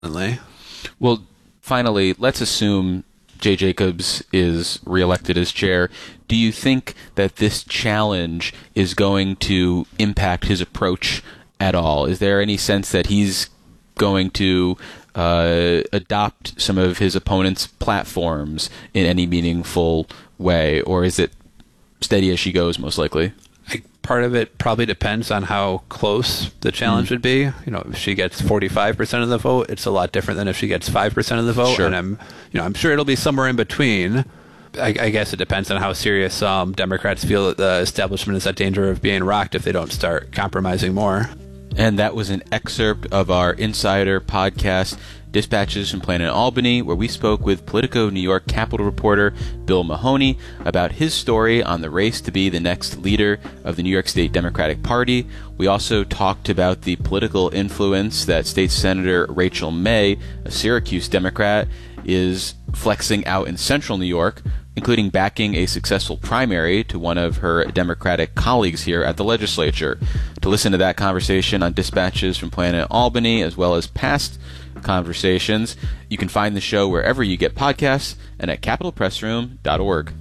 Well, finally, let's assume Jay Jacobs is reelected as chair. Do you think that this challenge is going to impact his approach at all? Is there any sense that he's going to adopt some of his opponent's platforms in any meaningful way, or is it steady as she goes, most likely? Part of it probably depends on how close the challenge would be. If she gets 45% of the vote, it's a lot different than if she gets 5% of the vote. Sure. And I'm sure it'll be somewhere in between. I guess it depends on how serious Democrats feel that the establishment is at danger of being rocked if they don't start compromising more. And that was an excerpt of our Insider podcast, Dispatches from Planet Albany, where we spoke with Politico New York Capitol reporter Bill Mahoney about his story on the race to be the next leader of the New York State Democratic Party. We also talked about the political influence that State Senator Rachel May, a Syracuse Democrat, is flexing out in central New York, including backing a successful primary to one of her Democratic colleagues here at the legislature. To listen to that conversation on Dispatches from Planet Albany, as well as past conversations, you can find the show wherever you get podcasts and at capitolpressroom.org.